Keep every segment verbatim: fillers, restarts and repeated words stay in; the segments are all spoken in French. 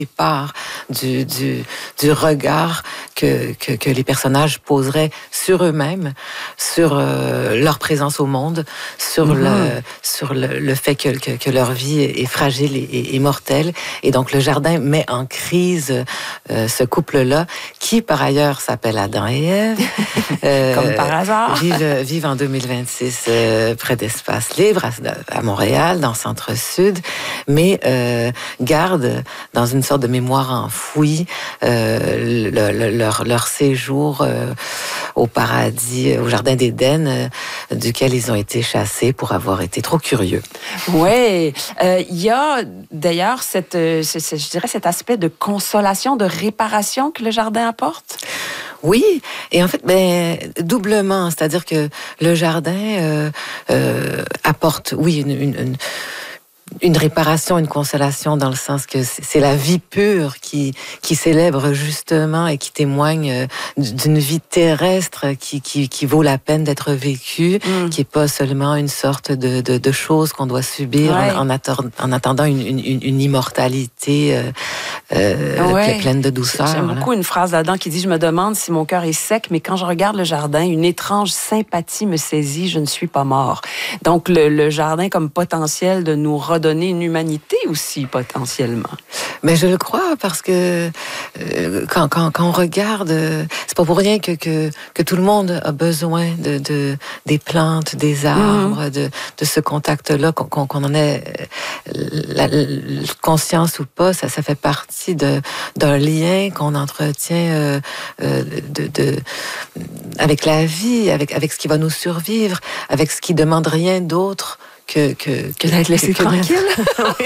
part du, du, du regard que, que, que les personnages poseraient sur eux-mêmes, sur euh, leur présence au monde, sur, mm-hmm. le, sur le, le fait que, que, que leur vie est fragile et, et mortelle. Et donc, le jardin met en crise euh, ce couple-là, qui, par ailleurs, s'appelle Adam et Ève. Euh, Comme par hasard. Vivent, vivent en deux mille vingt-six euh, près d'Espace Libre, à, à Montréal, dans le Centre-Sud, mais euh, gardent dans une sorte de mémoire enfouie euh, le, le, leur, leur séjour euh, au paradis, au jardin d'Éden, euh, duquel ils ont été chassés pour avoir été trop curieux. Oui, il euh, y a d'ailleurs cette, euh, ce, ce, je dirais cet aspect de consolation, de réparation que le jardin apporte. Oui, et en fait, ben, doublement, c'est-à-dire que le jardin euh, euh, apporte, oui, une, une, une une réparation, une consolation, dans le sens que c'est la vie pure qui, qui célèbre justement et qui témoigne d'une vie terrestre qui, qui, qui vaut la peine d'être vécue, mm. qui n'est pas seulement une sorte de, de, de chose qu'on doit subir ouais. en, en, attend, en attendant une, une, une immortalité euh, euh, ouais. pleine de douceur. J'aime là. beaucoup une phrase là-dedans qui dit « Je me demande si mon cœur est sec, mais quand je regarde le jardin, une étrange sympathie me saisit, je ne suis pas mort. » Donc, le, le jardin comme potentiel de nous redonner une humanité aussi, potentiellement. Mais je le crois, parce que euh, quand, quand, quand on regarde, euh, c'est pas pour rien que, que, que tout le monde a besoin de, de, des plantes, des arbres, mmh. de, de ce contact-là, qu'on, qu'on en ait la, la conscience ou pas, ça, ça fait partie de, d'un lien qu'on entretient euh, euh, de, de, avec la vie, avec, avec ce qui va nous survivre, avec ce qui demande rien d'autre que, que, que d'être laissé tranquille. Oui.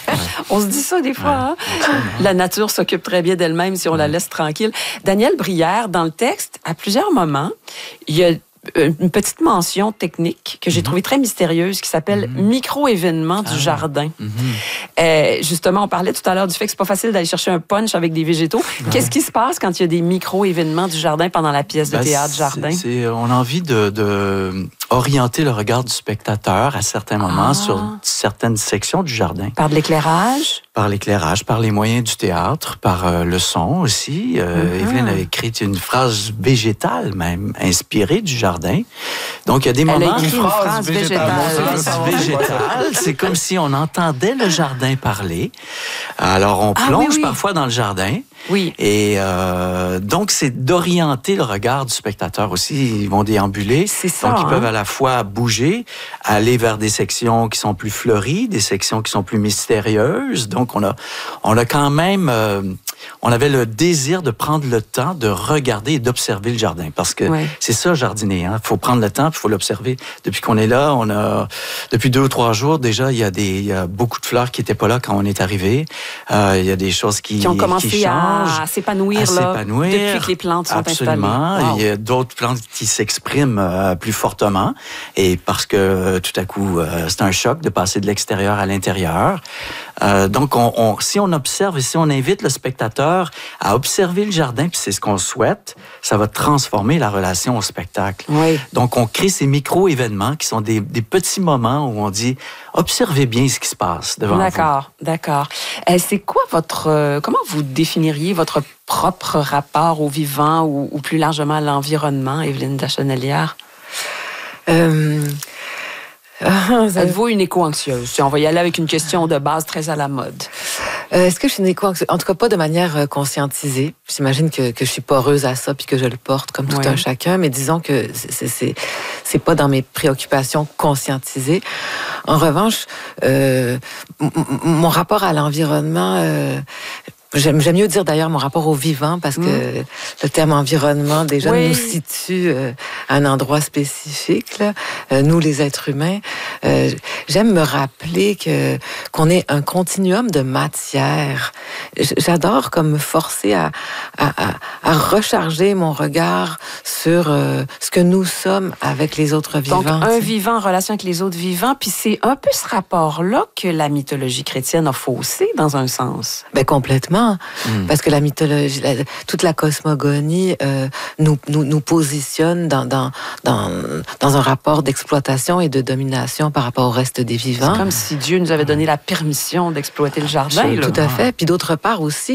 On se dit ça des fois. Ouais. Hein? La nature s'occupe très bien d'elle-même si on ouais. la laisse tranquille. Daniel Brière, dans le texte, à plusieurs moments, il y a une petite mention technique que j'ai mm-hmm. trouvée très mystérieuse qui s'appelle mm-hmm. micro-événement du ah. jardin. Mm-hmm. Euh, justement, on parlait tout à l'heure du fait que c'est pas facile d'aller chercher un punch avec des végétaux. Ouais. Qu'est-ce qui se passe quand il y a des micro-événements du jardin pendant la pièce de ben, théâtre c'est, Jardin? C'est, on a envie de, de orienter le regard du spectateur à certains moments ah. sur certaines sections du jardin. Par de l'éclairage? Par l'éclairage, par les moyens du théâtre, par euh, le son aussi. Euh, mm-hmm. Evelyne a écrit une phrase végétale même, inspirée du jardin. Donc, il y a des Elle moments... a écrit une phrase, phrase végétale. végétale. végétale. C'est comme si on entendait le jardin parler. Alors, on plonge ah, oui, oui. parfois dans le jardin. Oui. Et euh, donc, c'est d'orienter le regard du spectateur aussi. Ils vont déambuler. C'est ça. Donc, ils hein? peuvent à la fois bouger, aller vers des sections qui sont plus fleuries, des sections qui sont plus mystérieuses. Donc, on a, on a quand même... Euh, on avait le désir de prendre le temps de regarder et d'observer le jardin. Parce que ouais. c'est ça, jardiner. Il hein? faut prendre le temps, puis il faut l'observer. Depuis qu'on est là, on a... Depuis deux ou trois jours, déjà, il y a, des, il y a beaucoup de fleurs qui n'étaient pas là quand on est arrivé. Euh, il y a des choses qui, qui ont commencé qui changent, à s'épanouir, à là, s'épanouir depuis que les plantes sont absolument. installées. Wow. Il y a d'autres plantes qui s'expriment euh, plus fortement. Et parce que euh, tout à coup, euh, c'est un choc de passer de l'extérieur à l'intérieur. Euh, donc, on, on, si on observe et si on invite le spectateur à observer le jardin, puis c'est ce qu'on souhaite, ça va transformer la relation au spectacle. Oui. Donc, on crée ces micro-événements qui sont des, des petits moments où on dit « observez bien ce qui se passe devant d'accord, vous ». D'accord, d'accord. Euh, c'est quoi votre... Euh, comment vous définiriez votre propre rapport au vivant ou, ou plus largement à l'environnement, Evelyne Lachenelière? Euh... Êtes-vous une éco-anxieuse? On va y aller avec une question de base très à la mode. Euh, est-ce que je suis une éco-anxieuse? En tout cas, pas de manière euh, conscientisée. J'imagine que, que je suis poreuse à ça puis que je le porte comme tout oui. un chacun, mais disons que c'est, c'est, c'est pas dans mes préoccupations conscientisées. En revanche, euh, m- m- mon rapport à l'environnement... Euh, J'aime, j'aime mieux dire d'ailleurs mon rapport au vivant parce que mmh. le terme environnement déjà oui. nous situe euh, à un endroit spécifique, là, euh, nous les êtres humains. Euh, j'aime me rappeler que qu'on est un continuum de matière. J'adore comme me forcer à, à, à, à recharger mon regard sur euh, ce que nous sommes avec les autres vivants. Donc un vivant en relation avec les autres vivants, puis c'est un peu ce rapport-là que la mythologie chrétienne a faussé dans un sens. Ben complètement. important, mmh. parce que la mythologie, la, toute la cosmogonie euh, nous, nous, nous positionne dans, dans, dans, dans un rapport d'exploitation et de domination par rapport au reste des vivants. C'est comme si Dieu nous avait donné la permission d'exploiter le jardin. Là. Tout à fait. Puis d'autre part aussi,